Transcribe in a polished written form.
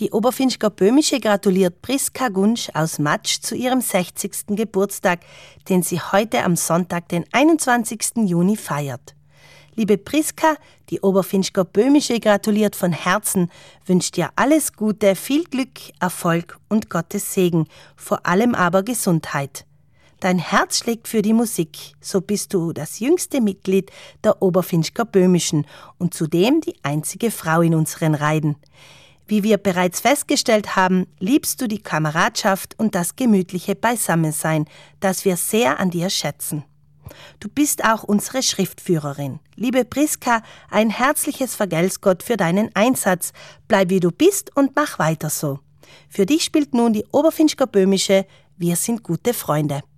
Die Oberfinchgau Böhmische gratuliert Priska Gunsch aus Matsch zu ihrem 60. Geburtstag, den sie heute am Sonntag, den 21. Juni feiert. Liebe Priska, die Oberfinchgau Böhmische gratuliert von Herzen, wünscht dir alles Gute, viel Glück, Erfolg und Gottes Segen, vor allem aber Gesundheit. Dein Herz schlägt für die Musik, so bist du das jüngste Mitglied der Oberfinchgau Böhmischen und zudem die einzige Frau in unseren Reihen. Wie wir bereits festgestellt haben, liebst du die Kameradschaft und das gemütliche Beisammensein, das wir sehr an dir schätzen. Du bist auch unsere Schriftführerin. Liebe Priska, ein herzliches Vergelt's Gott für deinen Einsatz. Bleib wie du bist und mach weiter so. Für dich spielt nun die Oberfinchgau Böhmische Wir sind gute Freunde.